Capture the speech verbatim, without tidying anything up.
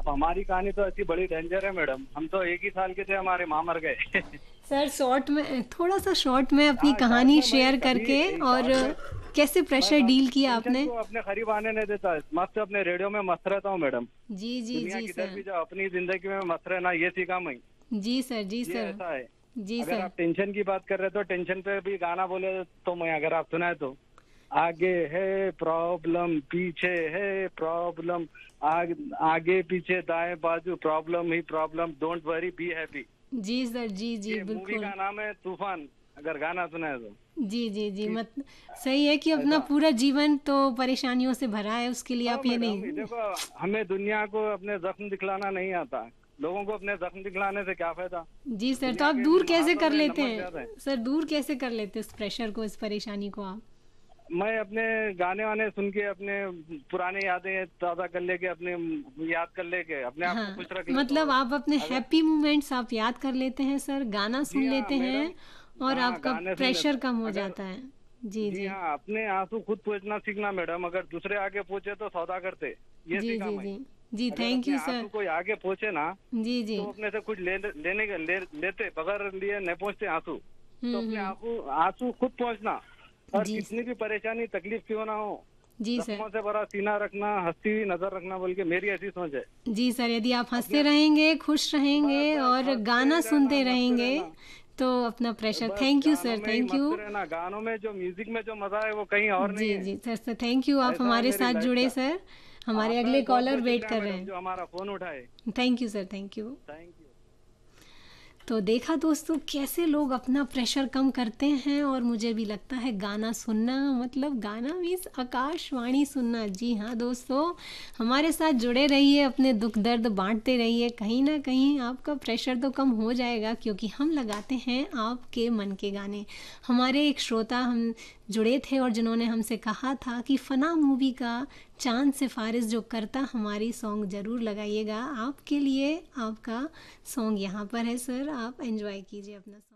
अब हमारी कहानी तो ऐसी बड़ी डेंजर है मैडम, हम तो एक ही साल के थे, हमारे माँ मर गए। सर शॉर्ट में, थोड़ा सा शॉर्ट में अपनी हाँ, शॉर्ट कहानी में मैं शेयर कभी करके, और शॉर्ट में कैसे मैं प्रेशर सब डील किया टेंशन आपने। को अपने करीब आने नहीं देता, मस्त अपने रेडियो में मस्त रहता हूँ मैडम। जी जी दुनिया जी किधर सर। भी जाओ, अपनी जिंदगी में मस्त रहना, ये सीखा मैं। जी सर जी ये सर। ऐसा है। जी अगर सर। आप टेंशन की बात कर रहे हो तो टेंशन पे भी गाना बोले तो मैं, अगर आप सुनाए तो, आगे है प्रॉब्लम, पीछे है प्रॉब्लम, आग, आगे पीछे दाएं बाजू problem he problem, don't worry be happy. Ji sir. जी जी ये मूवी बिल्कुल। का नाम है तूफान, अगर गाना सुना है तो। जी जी जी, कि मत सही है कि अपना ऐसा। पूरा जीवन तो परेशानियों से भरा है, उसके लिए हाँ आप ये मैडम, ये नहीं। देखो, हमें दुनिया को अपने जख्म दिखलाना नहीं आता, लोगों को अपने जख्म दिखलाने से क्या फायदा। जी सर, तो दुनिया आप के दूर कैसे हाथों कर में लेते नमक ज्यादा है। हैं सर, दूर कैसे कर लेते हैं इस प्रेशर को, इस परेशानी को आप। मैं अपने गाने वाने सुन के अपने पुराने यादें ताज़ा कर लेके, अपने याद कर लेके अपने आप को हाँ, खुश रख लेता मतलब हूँ। आप अपने अगर, हैप्पी मोमेंट्स आप याद कर लेते हैं सर, गाना जी सुन हाँ लेते हैं, मैडम। और हाँ, आपका गाने सुन लेते प्रेशर हैं। कम हो अगर, जाता है। जी जी जी। हाँ, अपने आंसू खुद पोंछना सीखना मैडम, अगर दूसरे आगे पहुंचे तो सौदा करते, ये जी सीखा जी मैं। जी। जी अगर थैंक अपने यू सर। आंसू कोई आगे पहुंचे ना, जी जी। तो अपने से कुछ ले, लेने के ले, लेते, बगैर लिए नहीं पहुंचते आंसू। तो हम्म अपने हम्म। आंसू आंसू खुद पहुंचना, और जी कितनी भी परेशानी तकलीफ क्यों ना हो, जी सर। जख्मों से भरा सीना रखना, हंसती हुई नजर रखना, बोल के मेरी ऐसी सोच है। जी सर, यदि आप हंसते अपने, रहेंगे, खुश बस रहेंगे बस और हंसते गाना ही रहना, सुनते मस्त रहेंगे, रहना। तो अपना प्रेशर, बस थैंक यू गानों सर, में ही थैंक मस्त यू। रहना, गानों में जो म्यूजिक में जो मजा है वो कहीं और जी नहीं है। जी सर सर, थैंक यू, आप ऐसा है हमारे मेरी साथ लाइफ जुड़े का। सर। हमारे आपका अगले बहुत कॉलर बहुत वेट शुक्रिया कर रहे मैडम, जो हैं। हमारा फोन उठाए। Thank you sir, thank you. Thank you. तो देखा दोस्तों, कैसे लोग अपना प्रेशर कम करते हैं, और मुझे भी लगता है गाना सुनना, मतलब गाना मीन्स आकाशवाणी सुनना। जी हाँ दोस्तों, हमारे साथ जुड़े रहिए, अपने दुख दर्द बांटते रहिए, कहीं ना कहीं आपका प्रेशर तो कम हो जाएगा, क्योंकि हम लगाते हैं आपके मन के गाने। हमारे एक श्रोता हम जुड़े थे, और जिन्होंने हमसे कहा था कि फना मूवी का चांद सिफारिश जो करता, हमारी सॉन्ग ज़रूर लगाइएगा। आपके लिए आपका सॉन्ग यहाँ पर है सर, आप एंजॉय कीजिए अपना सॉन्ग।